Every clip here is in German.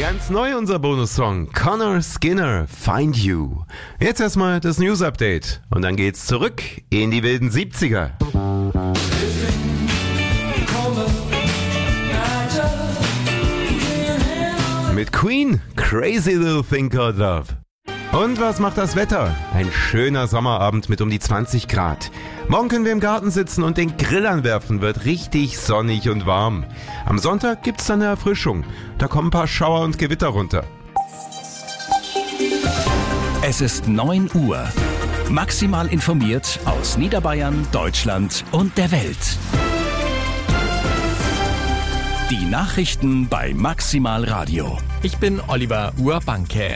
Ganz neu unser Bonussong, Connor Skinner, Find You. Jetzt erstmal das News-Update und dann geht's zurück in die wilden 70er. Mit Queen, Crazy Little Thing Called Love. Und was macht das Wetter? Ein schöner Sommerabend mit um die 20 Grad. Morgen können wir im Garten sitzen und den Grill anwerfen, wird richtig sonnig und warm. Am Sonntag gibt's dann eine Erfrischung. Da kommen ein paar Schauer und Gewitter runter. Es ist 9 Uhr. Maximal informiert aus Niederbayern, Deutschland und der Welt. Die Nachrichten bei Maximal Radio. Ich bin Oliver Urbanke.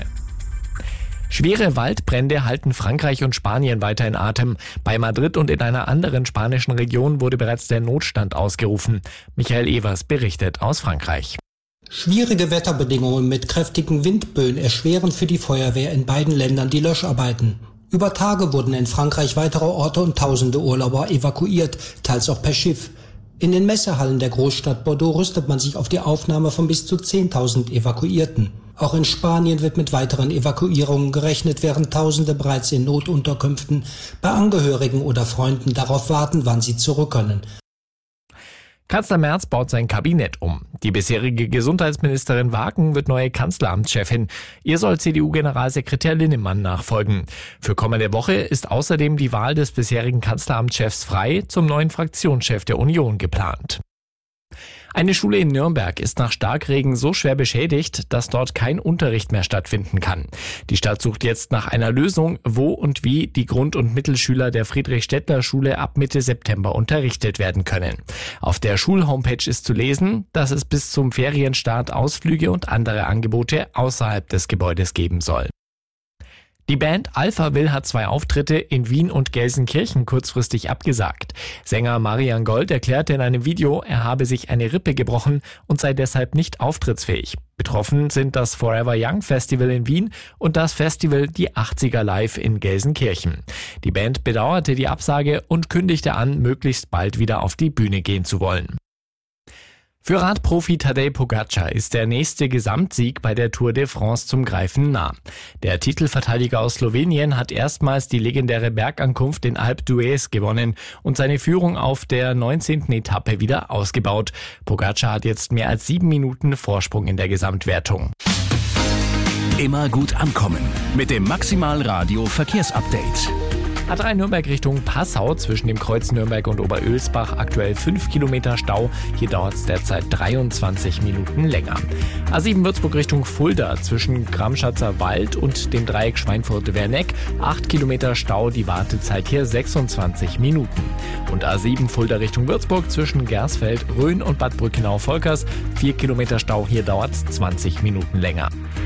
Schwere Waldbrände halten Frankreich und Spanien weiter in Atem. Bei Madrid und in einer anderen spanischen Region wurde bereits der Notstand ausgerufen. Michael Evers berichtet aus Frankreich. Schwierige Wetterbedingungen mit kräftigen Windböen erschweren für die Feuerwehr in beiden Ländern die Löscharbeiten. Über Tage wurden in Frankreich weitere Orte und tausende Urlauber evakuiert, teils auch per Schiff. In den Messehallen der Großstadt Bordeaux rüstet man sich auf die Aufnahme von bis zu 10.000 Evakuierten. Auch in Spanien wird mit weiteren Evakuierungen gerechnet, während Tausende bereits in Notunterkünften bei Angehörigen oder Freunden darauf warten, wann sie zurück können. Kanzler Merz baut sein Kabinett um. Die bisherige Gesundheitsministerin Wagen wird neue Kanzleramtschefin. Ihr soll CDU-Generalsekretär Linnemann nachfolgen. Für kommende Woche ist außerdem die Wahl des bisherigen Kanzleramtschefs Frey zum neuen Fraktionschef der Union geplant. Eine Schule in Nürnberg ist nach Starkregen so schwer beschädigt, dass dort kein Unterricht mehr stattfinden kann. Die Stadt sucht jetzt nach einer Lösung, wo und wie die Grund- und Mittelschüler der Friedrich-Stettler-Schule ab Mitte September unterrichtet werden können. Auf der Schulhomepage ist zu lesen, dass es bis zum Ferienstart Ausflüge und andere Angebote außerhalb des Gebäudes geben soll. Die Band Alphaville hat 2 Auftritte in Wien und Gelsenkirchen kurzfristig abgesagt. Sänger Marian Gold erklärte in einem Video, er habe sich eine Rippe gebrochen und sei deshalb nicht auftrittsfähig. Betroffen sind das Forever Young Festival in Wien und das Festival Die 80er Live in Gelsenkirchen. Die Band bedauerte die Absage und kündigte an, möglichst bald wieder auf die Bühne gehen zu wollen. Für Radprofi Tadej Pogačar ist der nächste Gesamtsieg bei der Tour de France zum Greifen nah. Der Titelverteidiger aus Slowenien hat erstmals die legendäre Bergankunft in Alpe d'Huez gewonnen und seine Führung auf der 19. Etappe wieder ausgebaut. Pogačar hat jetzt mehr als 7 Minuten Vorsprung in der Gesamtwertung. Immer gut ankommen mit dem Maximal Radio Verkehrsupdate. A3 Nürnberg Richtung Passau zwischen dem Kreuz Nürnberg und Oberölsbach aktuell 5 Kilometer Stau. Hier dauert es derzeit 23 Minuten länger. A7 Würzburg Richtung Fulda zwischen Gramschatzer Wald und dem Dreieck Schweinfurt-Werneck 8 Kilometer Stau, die Wartezeit hier 26 Minuten. Und A7 Fulda Richtung Würzburg zwischen Gersfeld, Rhön und Bad Brückenau-Volkers 4 Kilometer Stau, hier dauert es 20 Minuten länger.